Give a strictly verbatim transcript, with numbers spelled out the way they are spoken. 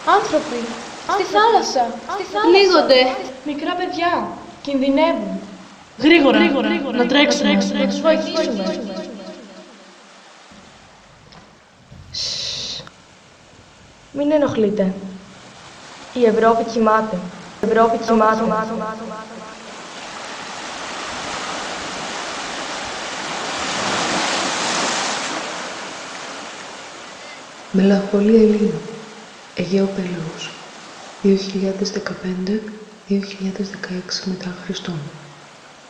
Άνθρωποι. Στη θάλασσα. Πνίγονται. Μικρά παιδιά. Κινδυνεύουν. Γρήγορα, γρήγορα, γρήγορα. Να τρέξουμε, να τους βοηθήσουμε. Μην ενοχλείτε. Η Ευρώπη κοιμάται. Η Ευρώπη κοιμάται. Μελαγχολία Ελλήνων. Αιγαίο Πέλαγος. δύο χιλιάδες δεκαπέντε με δύο χιλιάδες δεκαέξι μετά Χριστόν.